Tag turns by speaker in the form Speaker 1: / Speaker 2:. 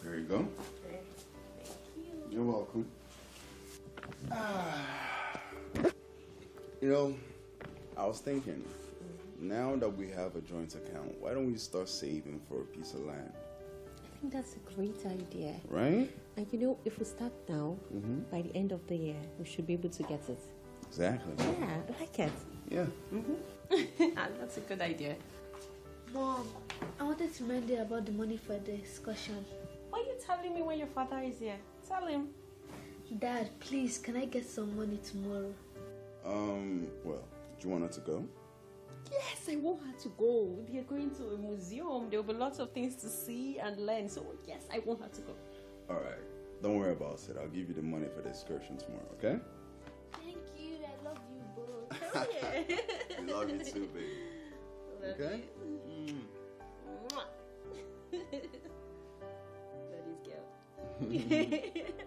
Speaker 1: There you go.
Speaker 2: Thank you.
Speaker 1: You're welcome. You know, I was thinking, now that we have a joint account, why don't we start saving for a piece of land?
Speaker 2: I think that's a great idea.
Speaker 1: Right?
Speaker 2: And you know, if we start now, by the end of the year, we should be able to get it.
Speaker 1: Exactly.
Speaker 2: Yeah, I like it.
Speaker 1: Yeah.
Speaker 2: That's a good idea.
Speaker 3: Mom, I wanted to remind you about the money for the excursion.
Speaker 2: Why are you telling me when your father is here? Tell him.
Speaker 3: Dad, please, can I get some money tomorrow?
Speaker 1: Well, do you want her to go?
Speaker 2: Yes, I want her to go. We are going to a museum. There will be lots of things to see and learn. So, yes, I want her to go.
Speaker 1: All right. Don't worry about it. I'll give you the money for the excursion tomorrow, okay?
Speaker 3: Thank you. I love you both.
Speaker 2: Oh, yeah.
Speaker 1: I love you too, baby.
Speaker 2: Love
Speaker 1: Okay?
Speaker 2: you. Mwah. Daddy's girl.